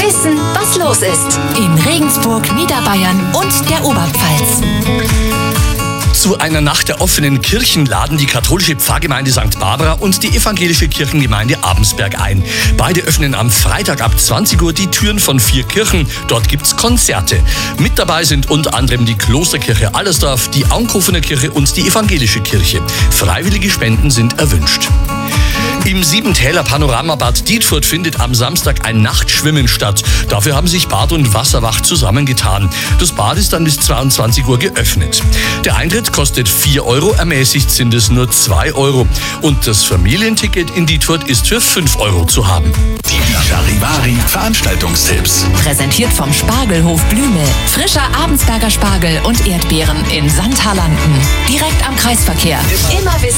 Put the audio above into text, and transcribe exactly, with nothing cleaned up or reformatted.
wissen, was los ist. In Regensburg, Niederbayern und der Oberpfalz. Zu einer Nacht der offenen Kirchen laden die katholische Pfarrgemeinde Sankt Barbara und die evangelische Kirchengemeinde Abensberg ein. Beide öffnen am Freitag ab zwanzig Uhr die Türen von vier Kirchen. Dort gibt's Konzerte. Mit dabei sind unter anderem die Klosterkirche Allersdorf, die Aunkofener Kirche und die evangelische Kirche. Freiwillige Spenden sind erwünscht. Im Siebentäler Panoramabad Dietfurt findet am Samstag ein Nachtschwimmen statt. Dafür haben sich Bad und Wasserwacht zusammengetan. Das Bad ist dann bis zweiundzwanzig Uhr geöffnet. Der Eintritt kostet vier Euro, ermäßigt sind es nur zwei Euro. Und das Familienticket in Dietfurt ist für fünf Euro zu haben. Die Charivari Veranstaltungstipps. Präsentiert vom Spargelhof Blümel. Frischer Abensberger Spargel und Erdbeeren in Sandhalanden. Direkt am Kreisverkehr. Immer wissen.